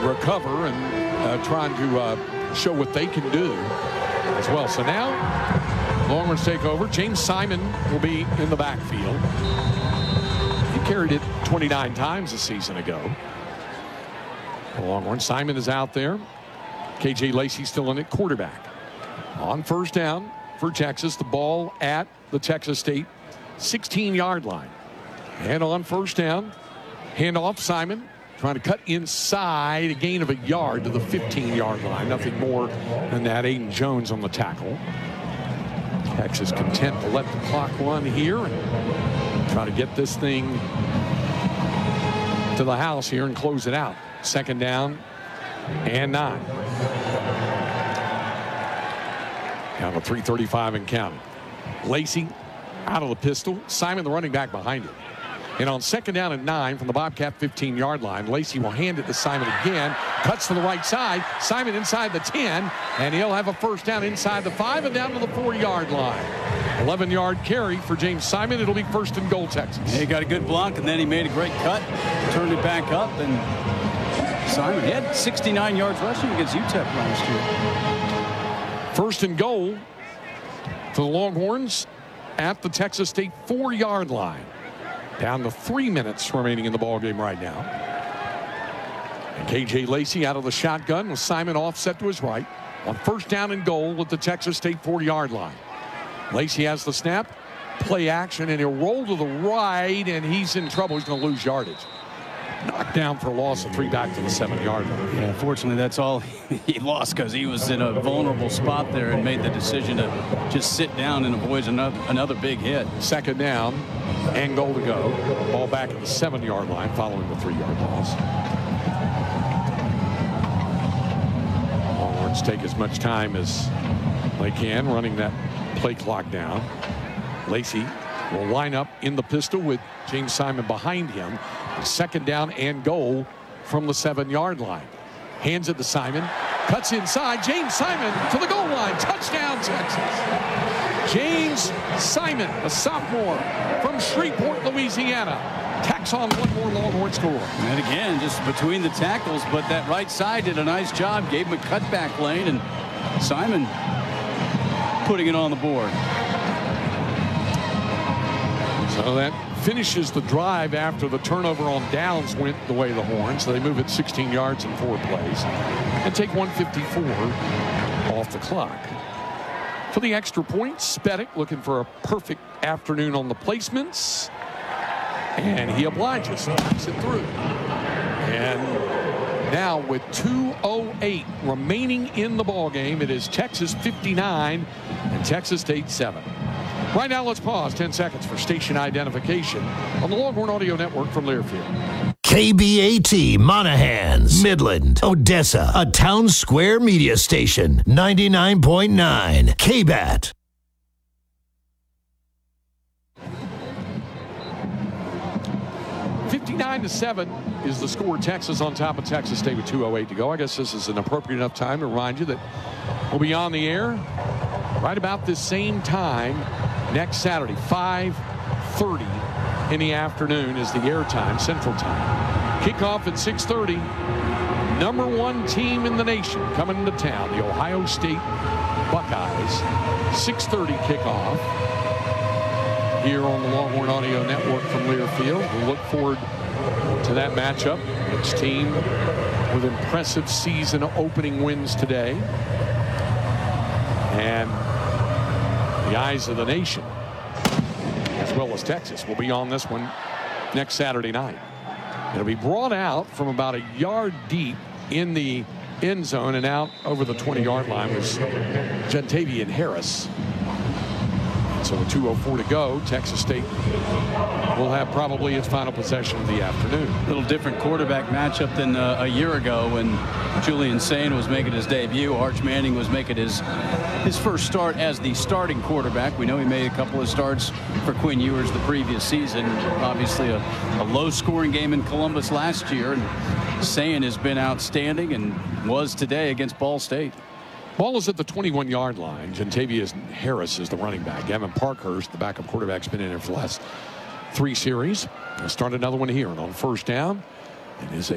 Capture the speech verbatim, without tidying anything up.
recover and uh, trying to uh, show what they can do as well. So now Longhorns take over. James Simon will be in the backfield. He carried it twenty-nine times a season ago. The Longhorns. Simon is out there. K J Lacey still in at quarterback. On first down for Texas, the ball at the Texas State sixteen-yard line. And on first down, handoff Simon trying to cut inside, a gain of a yard to the fifteen-yard line. Nothing more than that. Aiden Jones on the tackle. Texas content to let the clock run here and try to get this thing to the house here and close it out. Second down and nine. Down to three thirty-five and counting. Lacey out of the pistol. Simon, the running back, behind it. And on second down and nine from the Bobcat fifteen-yard line, Lacey will hand it to Simon again. Cuts to the right side. Simon inside the ten, and he'll have a first down inside the five and down to the four-yard line. eleven-yard carry for James Simon. It'll be first and goal, Texas. Yeah, he got a good block, and then he made a great cut, turned it back up, and Simon he had sixty-nine yards rushing against U T E P last year. First and goal for the Longhorns at the Texas State four-yard line. Down to three minutes remaining in the ballgame right now. And K J Lacey out of the shotgun with Simon offset to his right on first down and goal at the Texas State four-yard line. Lacey has the snap, play action, and he'll roll to the right, and he's in trouble. He's going to lose yardage. Knocked down for a loss of three back to the seven-yard line. Yeah, fortunately, that's all he lost because he was in a vulnerable spot there and made the decision to just sit down and avoid another, another big hit. Second down and goal to go. Ball back at the seven-yard line following the three-yard loss. Longhorns take as much time as they can running that play clock down. Lacey will line up in the pistol with James Simon behind him. Second down and goal from the seven-yard line. Hands it to Simon. Cuts inside. James Simon to the goal line. Touchdown, Texas. James Simon, a sophomore from Shreveport, Louisiana, tacks on one more Longhorn score. And again, just between the tackles, but that right side did a nice job. Gave him a cutback lane, and Simon putting it on the board. So that finishes the drive after the turnover on downs went the way of the Horns. So they move it sixteen yards in four plays and take one fifty-four off the clock. For the extra point, Spedick looking for a perfect afternoon on the placements. And he obliges, knocks it through. And now with two oh eight remaining in the ballgame, it is Texas fifty-nine and Texas State seven. Right now, let's pause ten seconds for station identification on the Longhorn Audio Network from Learfield. K B A T Monahans, Midland, Odessa, a town square media station, ninety-nine point nine K B A T. fifty-nine to seven is the score. Texas on top of Texas State with two oh eight to go. I guess this is an appropriate enough time to remind you that we'll be on the air right about this same time next Saturday, five thirty in the afternoon is the air time, Central Time. Kickoff at six thirty. Number one team in the nation coming into town, the Ohio State Buckeyes. six thirty kickoff here on the Longhorn Audio Network from Learfield. We'll look forward to that matchup. Each team with impressive season opening wins today. And the eyes of the nation, as well as Texas, will be on this one next Saturday night. It'll be brought out from about a yard deep in the end zone and out over the twenty-yard line was Gentavian Harris. So with two oh four to go, Texas State will have probably its final possession of the afternoon. A little different quarterback matchup than uh, a year ago when Julian Sain was making his debut. Arch Manning was making his his first start as the starting quarterback. We know he made a couple of starts for Quinn Ewers the previous season. Obviously a, a low-scoring game in Columbus last year. And Sain has been outstanding and was today against Ball State. Ball is at the twenty-one-yard line. Gentavian Harris is the running back. Evan Parkhurst, the backup quarterback, has been in there for the last three series. We'll start another one here. And on first down, it is a